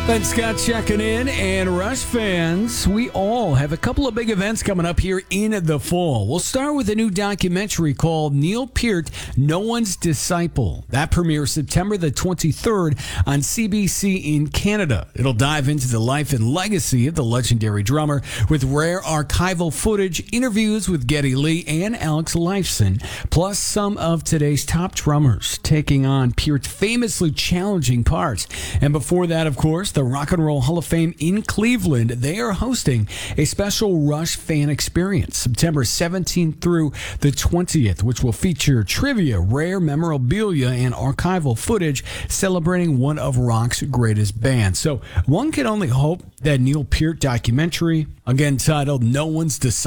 Ben Scott checking in, and Rush fans, we all have a couple of big events coming up here in the fall. We'll start with a new documentary called Neil Peart, No One's Disciple. That premieres September the 23rd on CBC in Canada. It'll dive into the life and legacy of the legendary drummer with rare archival footage, interviews with Geddy Lee and Alex Lifeson, plus some of today's top drummers taking on Peart's famously challenging parts. And before that, of course, the Rock and Roll Hall of Fame in Cleveland, they are hosting a special Rush fan experience September 17th through the 20th, which will feature trivia, rare memorabilia, and archival footage celebrating one of rock's greatest bands. So one can only hope that Neil Peart documentary, again titled No One's Disciple,